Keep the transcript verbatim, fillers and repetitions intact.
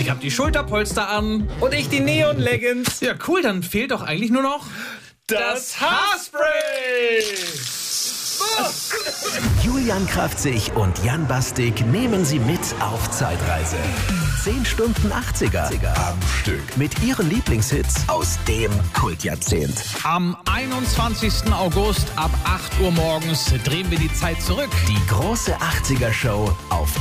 Ich hab die Schulterpolster an. Und ich die Neon-Leggings. Ja, cool, dann fehlt doch eigentlich nur noch Das Haarspray! Julian Kraftzig und Jan Bastik nehmen Sie mit auf Zeitreise. zehn Stunden achtziger am Stück. Mit Ihren Lieblingshits aus dem Kultjahrzehnt. Am einundzwanzigsten August ab acht Uhr morgens drehen wir die Zeit zurück. Die große achtziger Show auf